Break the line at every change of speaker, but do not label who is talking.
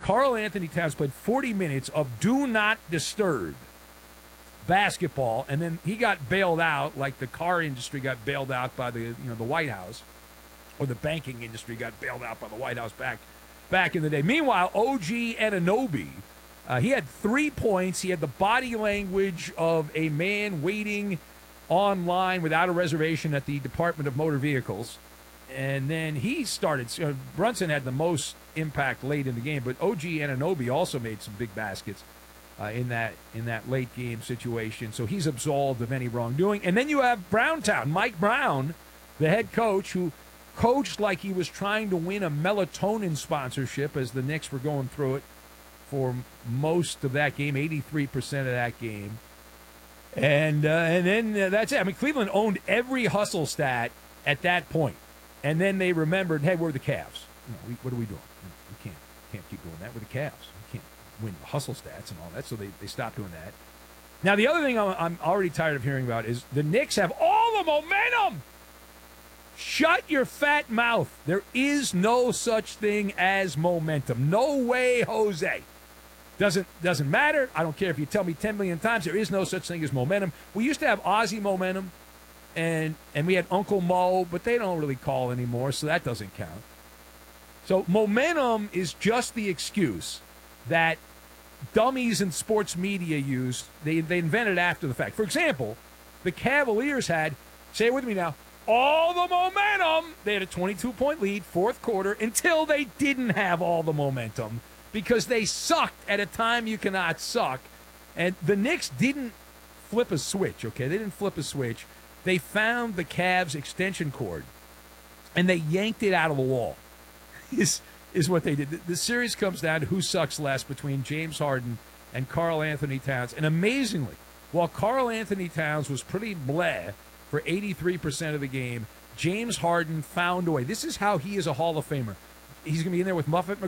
Karl Anthony Towns played 40 minutes of do not disturb basketball, and then he got bailed out like the car industry got bailed out by the White House, or the banking industry got bailed out by the White House back in the day. Meanwhile, OG Anunoby, he had 3 points. He had the body language of a man waiting online without a reservation at the Department of Motor Vehicles. And then he started. Brunson had the most impact late in the game, but OG Anunoby also made some big baskets in that late game situation. So he's absolved of any wrongdoing. And then you have Browntown, Mike Brown, the head coach, who coached like he was trying to win a melatonin sponsorship as the Knicks were going through it for most of that game, 83% of that game. And then that's it. I mean, Cleveland owned every hustle stat at that point. And then they remembered, hey, we're the Cavs. What are we doing? We can't keep doing that. We're the Cavs. We can't win hustle stats and all that. So they stopped doing that. Now, the other thing I'm already tired of hearing about is the Knicks have all the momentum. Shut your fat mouth. There is no such thing as momentum. No way, Jose. Doesn't matter. I don't care if you tell me 10 million times. There is no such thing as momentum. We used to have Ozzy momentum. And we had Uncle Mo, but they don't really call anymore, so that doesn't count. So momentum is just the excuse that dummies in sports media use. They invented after the fact. For example, the Cavaliers had, say it with me now, all the momentum. They had a 22-point lead, fourth quarter, until they didn't have all the momentum because they sucked at a time you cannot suck. And the Knicks didn't flip a switch, okay? They didn't flip a switch. They found the Cavs extension cord, and they yanked it out of the wall, is what they did. The series comes down to who sucks less between James Harden and Karl Anthony Towns. And amazingly, while Karl Anthony Towns was pretty bleh for 83% of the game, James Harden found a way. This is how he is a Hall of Famer. He's going to be in there with Muffet